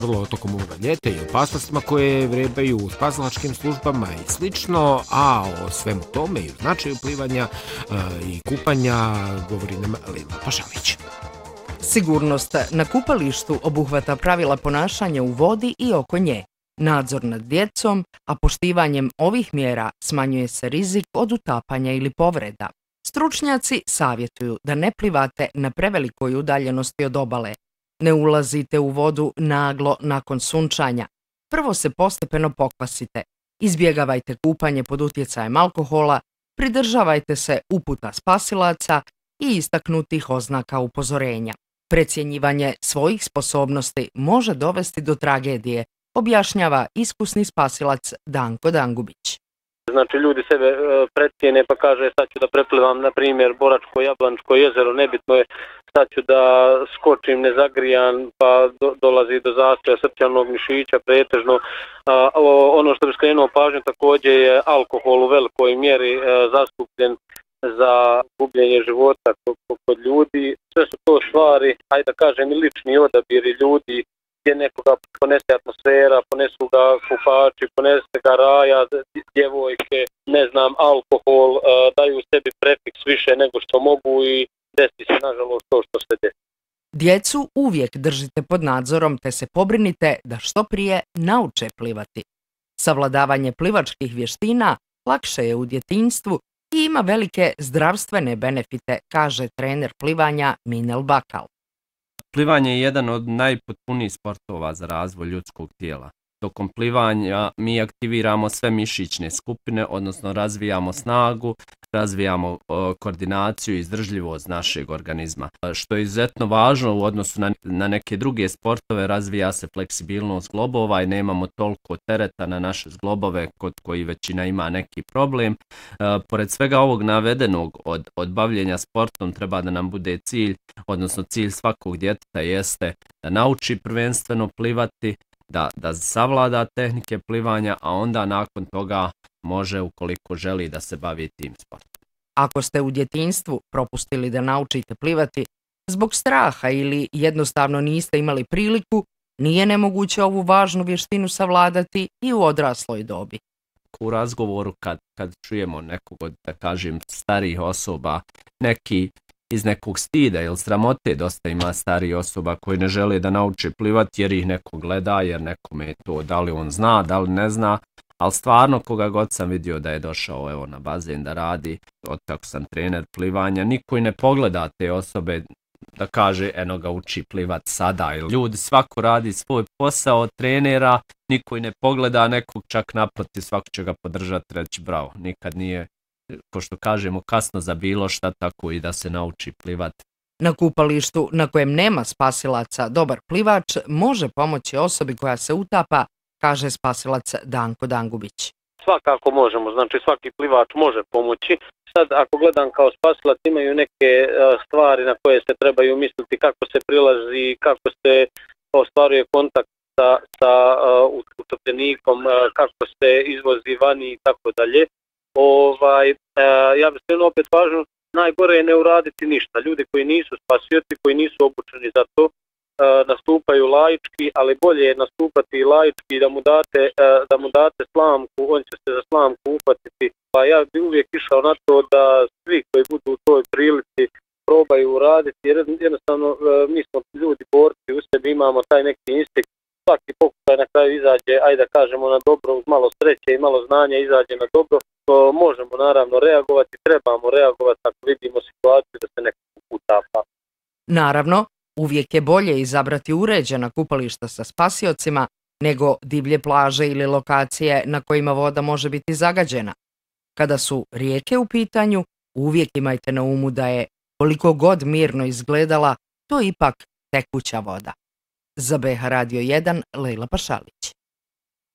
vrlo tokom ovoga ljeta i opasnostima koje vrebaju u spasilačkim službama i slično, a o svemu tome i o značaju plivanja i kupanja govori nam Lejla Pašalić. Sigurnost na kupalištu obuhvata pravila ponašanja u vodi i oko nje, nadzor nad djecom, a poštivanjem ovih mjera smanjuje se rizik od utapanja ili povreda. Stručnjaci savjetuju da ne plivate na prevelikoj udaljenosti od obale. Ne ulazite u vodu naglo nakon sunčanja. Prvo se postepeno pokvasite. Izbjegavajte kupanje pod utjecajem alkohola, pridržavajte se uputa spasilaca i istaknutih oznaka upozorenja. Precjenjivanje svojih sposobnosti može dovesti do tragedije, objašnjava iskusni spasilac Danko Dangubić. Znači ljudi sebe precijene pa kaže sad ću da preplivam na primjer Boračko Jablančko jezero, nebitno je, sad ću da skočim nezagrijan pa dolazi do zastoja srčanog mišića pretežno. Ono što bi skrenuo pažnju također je alkohol u velikoj mjeri zastupljen za gubljenje života kod ljudi. Sve su to stvari, ajde da kažem i lični odabiri ljudi, gdje nekoga ponese atmosfera, ponesu ga kupači, ponese ga raja, djevojke, ne znam, alkohol, daju sebi prefiks više nego što mogu i desi se nažalost to što se desi. Djecu uvijek držite pod nadzorom te se pobrinite da što prije nauče plivati. Savladavanje plivačkih vještina lakše je u djetinjstvu i ima velike zdravstvene benefite, kaže trener plivanja Minel Bakal. Plivanje je jedan od najpotpunijih sportova za razvoj ljudskog tijela. Tokom plivanja mi aktiviramo sve mišićne skupine, odnosno razvijamo snagu, razvijamo koordinaciju i izdržljivost našeg organizma. Što je izuzetno važno u odnosu na neke druge sportove, razvija se fleksibilnost zglobova i nemamo toliko tereta na naše zglobove kod koji većina ima neki problem. Pored svega ovog navedenog od bavljenja sportom treba da nam bude cilj, odnosno cilj svakog djeteta jeste da nauči prvenstveno plivati, da savlada tehnike plivanja, a onda nakon toga može, ukoliko želi, da se bavi tim sportom. Ako ste u djetinjstvu propustili da naučite plivati zbog straha ili jednostavno niste imali priliku, nije nemoguće ovu važnu vještinu savladati i u odrasloj dobi. U razgovoru kad čujemo nekog od, da kažem, starijih osoba, neki iz nekog stida ili sramote, dosta ima starih osoba koji ne žele da nauče plivati jer ih neko gleda, jer nekome je to, da li on zna, da li ne zna, ali stvarno koga god sam vidio da je došao evo na bazen da radi, od kako sam trener plivanja, niko i ne pogleda te osobe da kaže eno ga uči plivat sada. Ljudi svako radi svoj posao od trenera, niko i ne pogleda nekog, čak naprotiv svako će ga podržati, reći bravo, nikad nije, ko što kažemo, kasno za bilo šta, tako i da se nauči plivati. Na kupalištu na kojem nema spasilaca, dobar plivač može pomoći osobi koja se utapa, kaže spasilac Danko Dangubić. Svakako možemo, znači svaki plivač može pomoći. Sad ako gledam kao spasilac imaju neke stvari na koje se trebaju misliti, kako se prilazi, kako se ostvaruje kontakt sa utopljenikom, kako se izvozi vani i tako dalje. Ja bih skrenuo opet važno, najgore je ne uraditi ništa. Ljudi koji nisu spasioci, koji nisu obučeni za to, nastupaju laički, ali bolje je nastupati laički da mu date slamku, on će se za slamku uhvatiti. Pa ja bih uvijek išao na to da svi koji budu u toj prilici probaju uraditi, jer jednostavno mi smo ljudi borci, u sebi imamo taj neki instinkt. Svaki pokušaj na kraju izađe, ajde da kažemo, na dobro, uz malo sreće i malo znanja izađe na dobro. Možemo naravno reagovati, trebamo reagovati ako vidimo situaciju da se neko utapa. Naravno, uvijek je bolje izabrati uređena kupališta sa spasiocima nego divlje plaže ili lokacije na kojima voda može biti zagađena. Kada su rijeke u pitanju, uvijek imajte na umu da je, koliko god mirno izgledala, to ipak tekuća voda. Za BH Radio 1, Lejla Pašalić.